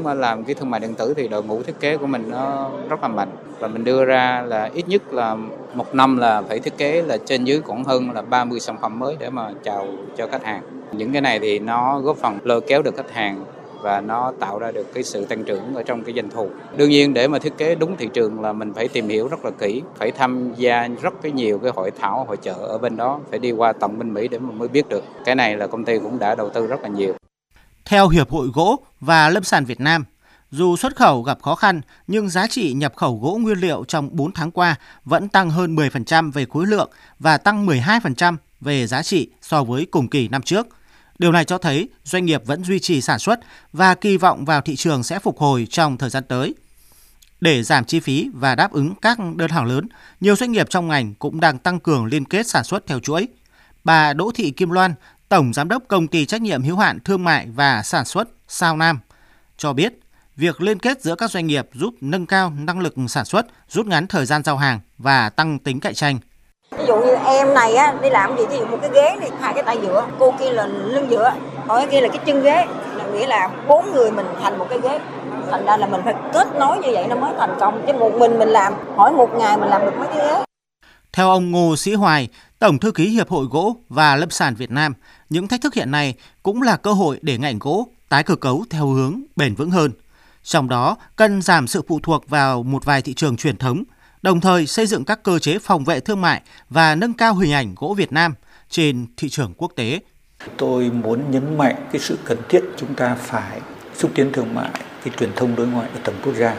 muốn làm cái thương mại điện tử thì đội ngũ thiết kế của mình nó rất là mạnh, và mình đưa ra là ít nhất là một năm là phải thiết kế là trên dưới cũng hơn là 30 sản phẩm mới để mà chào cho khách hàng. Những cái này thì nó góp phần lôi kéo được khách hàng và nó tạo ra được cái sự tăng trưởng ở trong cái doanh thu. Đương nhiên để mà thiết kế đúng thị trường là mình phải tìm hiểu rất là kỹ, phải tham gia rất cái nhiều cái hội thảo, hội chợ ở bên đó, phải đi qua tận bên Mỹ để mà mới biết được. Cái này là công ty cũng đã đầu tư rất là nhiều. Theo Hiệp hội Gỗ và Lâm sản Việt Nam, dù xuất khẩu gặp khó khăn nhưng giá trị nhập khẩu gỗ nguyên liệu trong 4 tháng qua vẫn tăng hơn 10% về khối lượng và tăng 12% về giá trị so với cùng kỳ năm trước. Điều này cho thấy doanh nghiệp vẫn duy trì sản xuất và kỳ vọng vào thị trường sẽ phục hồi trong thời gian tới. Để giảm chi phí và đáp ứng các đơn hàng lớn, nhiều doanh nghiệp trong ngành cũng đang tăng cường liên kết sản xuất theo chuỗi. Bà Đỗ Thị Kim Loan, Tổng Giám đốc Công ty Trách nhiệm hữu hạn Thương mại và Sản xuất Sao Nam, cho biết việc liên kết giữa các doanh nghiệp giúp nâng cao năng lực sản xuất, rút ngắn thời gian giao hàng và tăng tính cạnh tranh. Ví dụ như em này á, đi làm gì, ví dụ một cái ghế này, 2 cái tay dựa, cô kia là lưng dựa, còn cái kia là cái chân ghế, là nghĩa là 4 người mình thành một cái ghế. Thành ra là mình phải kết nối như vậy nó mới thành công, chứ một mình làm, hỏi một ngày mình làm được mấy cái ghế. Theo ông Ngô Sĩ Hoài, Tổng thư ký Hiệp hội Gỗ và Lâm sản Việt Nam, những thách thức hiện nay cũng là cơ hội để ngành gỗ tái cơ cấu theo hướng bền vững hơn. Trong đó, cần giảm sự phụ thuộc vào một vài thị trường truyền thống, đồng thời xây dựng các cơ chế phòng vệ thương mại và nâng cao hình ảnh gỗ Việt Nam trên thị trường quốc tế. Tôi muốn nhấn mạnh cái sự cần thiết chúng ta phải xúc tiến thương mại, cái truyền thông đối ngoại ở tầm quốc gia.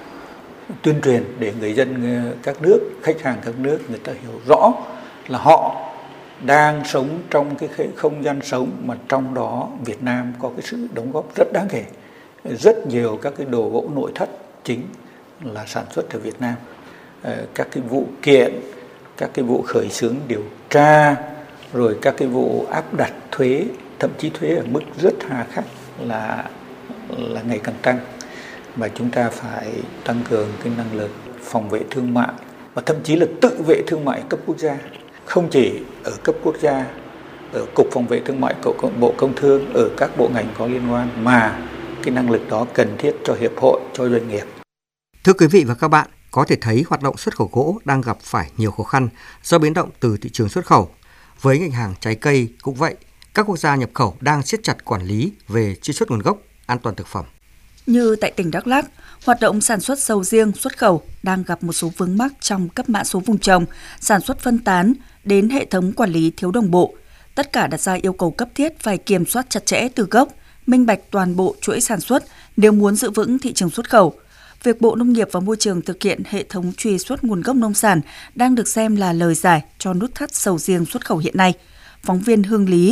Tuyên truyền để người dân các nước, khách hàng các nước người ta hiểu rõ là họ đang sống trong cái không gian sống mà trong đó Việt Nam có cái sự đóng góp rất đáng kể. Rất nhiều các cái đồ gỗ nội thất chính là sản xuất ở Việt Nam. Các cái vụ kiện, các cái vụ khởi xướng điều tra, rồi các cái vụ áp đặt thuế, thậm chí thuế ở mức rất hà khắc là ngày càng tăng. Và chúng ta phải tăng cường cái năng lực phòng vệ thương mại và thậm chí là tự vệ thương mại cấp quốc gia. Không chỉ ở cấp quốc gia, ở Cục Phòng vệ Thương mại của Bộ Công Thương, ở các bộ ngành có liên quan, mà cái năng lực đó cần thiết cho hiệp hội, cho doanh nghiệp. Thưa quý vị và các bạn, có thể thấy hoạt động xuất khẩu gỗ đang gặp phải nhiều khó khăn do biến động từ thị trường xuất khẩu. Với ngành hàng trái cây cũng vậy, các quốc gia nhập khẩu đang siết chặt quản lý về truy xuất nguồn gốc, an toàn thực phẩm. Như tại tỉnh Đắk Lắk, hoạt động sản xuất sầu riêng xuất khẩu đang gặp một số vướng mắc trong cấp mã số vùng trồng, sản xuất phân tán đến hệ thống quản lý thiếu đồng bộ. Tất cả đặt ra yêu cầu cấp thiết phải kiểm soát chặt chẽ từ gốc, minh bạch toàn bộ chuỗi sản xuất nếu muốn giữ vững thị trường xuất khẩu. Việc Bộ Nông nghiệp và Môi trường thực hiện hệ thống truy xuất nguồn gốc nông sản đang được xem là lời giải cho nút thắt sầu riêng xuất khẩu hiện nay. Phóng viên Hương Lý